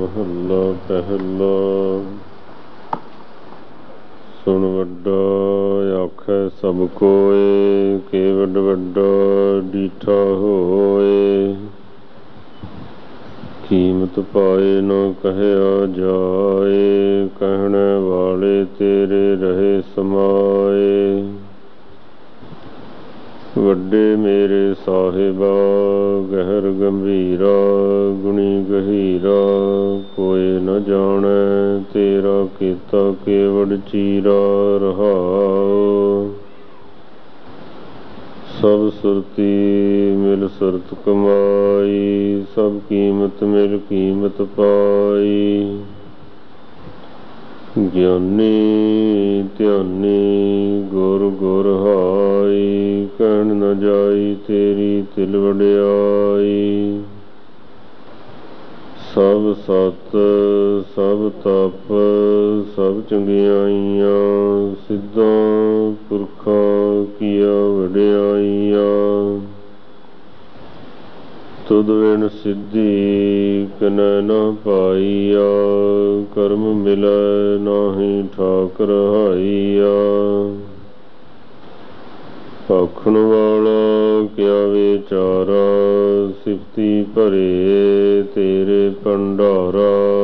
ਮਹੱਲਾ ਪਹਿਲਾ। ਸੁਣ ਵੱਡਾ ਆਖੈ ਸਭ ਕੋਇ, ਕੇਵਡ ਵੱਡਾ ਡੀਠਾ ਹੋਇ। ਕੀਮਤ ਪਾਏ ਨ ਕਹਿਆ ਜਾਇ, ਕਹਿਣੇ ਵਾਲੇ ਤੇਰੇ ਰਹੇ ਸਮਾਏ। ਵੱਡੇ ਮੇਰੇ ਸਾਹਿਬਾ ਗਹਿਰ ਗੰਭੀਰਾ, ਗੁਣੀ ਗਹੀਰਾ ਕੋਈ ਨ ਜਾਣੈ। ਤੇਰਾ ਕੀਤਾ ਕੇਵਡ ਚੀਰਾ ਰਹਾਉ। ਸਭ ਸੁਰਤੀ ਮਿਲ ਸੁਰਤ ਕਮਾਈ, ਸਭ ਕੀਮਤ ਮਿਲ ਕੀਮਤ ਪਾਈ। ਗਿਆਨੀ ਧਿਆਨੀ ਗੁਰ ਗੁਰ ਹਾਈ, ਕਹਿਣ ਨ ਜਾਈ ਤੇਰੀ ਤਿਲ ਵਡਿਆਈ। ਸਭ ਸਤ ਸਭ ਤਪ ਸਭ ਚੰਗਿਆਈਆਂ, ਸਿੱਧਾਂ ਪੁਰਖਾਂ ਕੀਆ ਵਡਿਆਈਆਂ। ਤੁਧ ਬਿਨ ਸਿੱਧੀ ਕਿਨੈ ਨ ਪਾਈਆ, ਕਰਮ ਮਿਲੈ ਨਾਹੀ ਠਾਕ ਰਹਾਈਆ। ਆਖਣ ਵਾਲਾ ਕਿਆ ਵਿਚਾਰਾ, ਸਿਫਤੀ ਭਰੇ ਤੇਰੇ ਭੰਡਾਰਾ।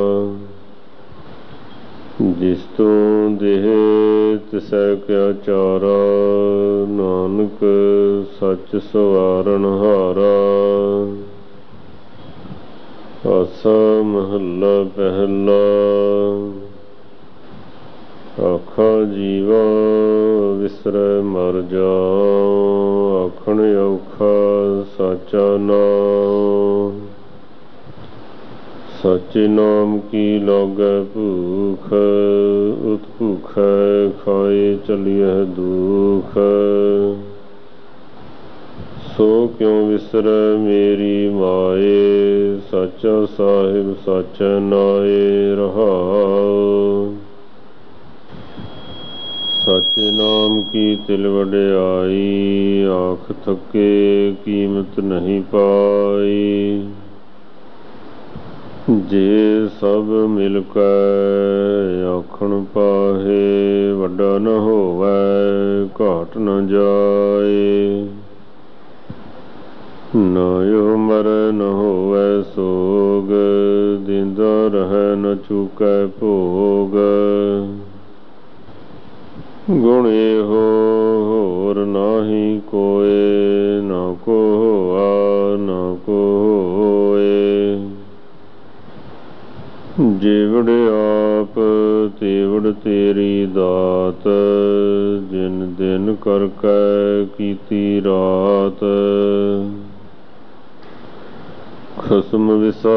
ਜਿਸ ਤੂੰ ਦੇਹ ਤਿਸੈ ਕਿਆ ਚਾਰਾ, ਨਾਨਕ ਸੱਚ ਸਵਾਰਨ ਹਾਰਾ। ਆਸਾ ਮਹੱਲਾ ਪਹਿਲਾ। ਆਖਾ ਜੀਵਾ ਵਿਸਰੈ ਮਰ ਜਾਉ, ਆਖਣ ਔਖਾ ਸਾਚਾ ਨਾਉ। ਸਾਚੇ ਨਾਮ ਕੀ ਲਾਗੈ ਭੂਖ, ਉਤ ਭੂਖੈ ਖਾਏ ਚਲੀਐ ਦੁਖ। ਸੋ ਕਿਉ ਵਿਸਰੈ ਮੇਰੀ ਮਾਏ, ਸਾਚਾ ਸਾਹਿਬ ਸਾਚੈ ਨਾਏ ਰਹਾਉ। ਸਾਚੇ ਨਾਮ ਕੀ ਤਿਲ ਵਡਿਆਈ, ਆਖ ਥਕੇ ਕੀਮਤ ਨਹੀਂ ਪਾਈ। ਜੇ ਸਭ ਮਿਲ ਕੈ ਆਖਣ ਪਾਹੇ, ਵੱਡਾ ਨ ਹੋਵੈ ਘਾਟ ਨ ਜਾਏ। ਨਾਇਓ ਮਰੈ ਨ ਹੋਵੈ ਸੋਗ, ਦਿੰਦਾ ਰਹੈ ਨ ਚੂਕੈ ਭੋਗ। ਗੁਣ ਇਹੋ ਹੋਰ ਨਾਹੀ ਕੋਇ, ਨਾ ਕੋ ਹੋਆ ਨਾ ਕੋ ਹੋਇ। ਜਿਵੜ ਆਪ ਤਿਵੜ ਤੇਰੀ ਦਾਤ, ਜਿਨ ਦਿਨ ਕਰ ਕੈ ਕੀਤੀ ਰਾਤ। ਖਸਮ ਵਿਸਾ